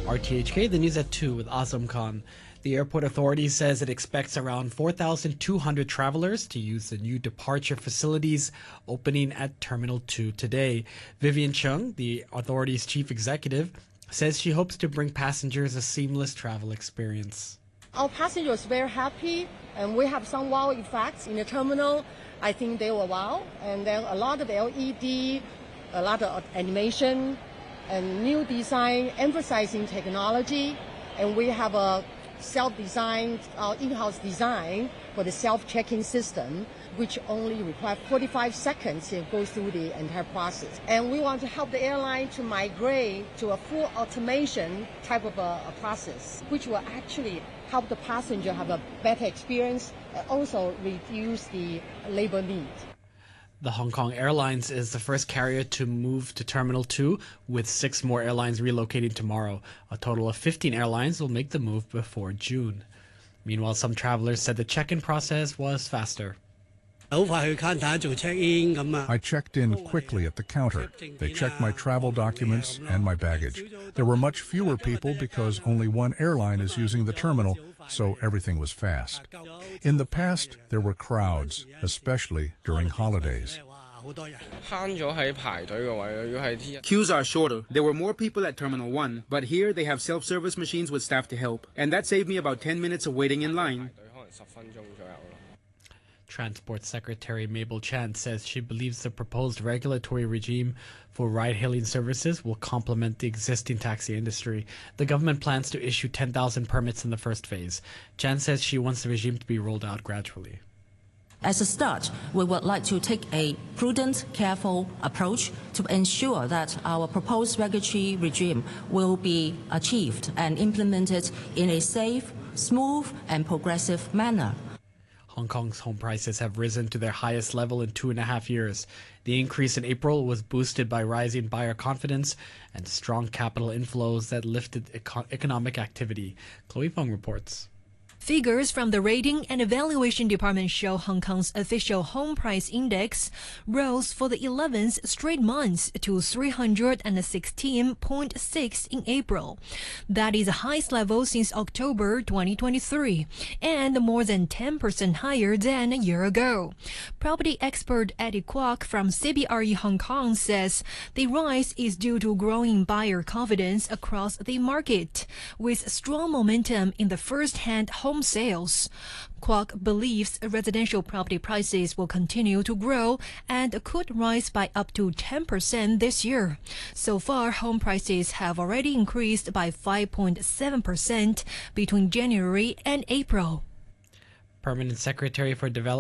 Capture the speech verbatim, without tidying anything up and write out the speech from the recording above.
R T H K, the news at two with Azam Khan. The airport authority says it expects around four thousand two hundred travelers to use the new departure facilities opening at Terminal two today. Vivian Chung, the authority's chief executive, says she hopes to bring passengers a seamless travel experience. Our passengers are very happy, and we have some wow effects in the terminal. I think they were wow, and there are a lot of L E D, a lot of animation, and new design emphasizing technology, and we have a self-designed, our in-house design for the self-checking system, which only requires forty-five seconds to go through the entire process. And we want to help the airline to migrate to a full automation type of a, a process, which will actually help the passenger have a better experience and also reduce the labor need. The Hong Kong Airlines is the first carrier to move to Terminal two, with six more airlines relocating tomorrow. A total of fifteen airlines will make the move before June. Meanwhile, some travelers said the check-in process was faster. I checked in quickly at the counter. They checked my travel documents and my baggage. There were much fewer people because only one airline is using the terminal, so everything was fast. In the past, there were crowds, especially during holidays. Queues are shorter. There were more people at Terminal one, but here they have self-service machines with staff to help. And that saved me about ten minutes of waiting in line. Transport Secretary Mabel Chan says she believes the proposed regulatory regime for ride-hailing services will complement the existing taxi industry. The government plans to issue ten thousand permits in the first phase. Chan says she wants the regime to be rolled out gradually. As a start, we would like to take a prudent, careful approach to ensure that our proposed regulatory regime will be achieved and implemented in a safe, smooth, and progressive manner. Hong Kong's home prices have risen to their highest level in two and a half years. The increase in April was boosted by rising buyer confidence and strong capital inflows that lifted eco- economic activity. Chloe Fong reports. Figures from the Rating and Evaluation Department show Hong Kong's official home price index rose for the eleventh straight month to three hundred sixteen point six in April. That is the highest level since October twenty twenty-three and more than ten percent higher than a year ago. Property expert Eddie Kwok from C B R E Hong Kong says the rise is due to growing buyer confidence across the market, with strong momentum in the first-hand home sales. Kwok believes residential property prices will continue to grow and could rise by up to ten percent this year. So far, home prices have already increased by five point seven percent between January and April. Permanent Secretary for Development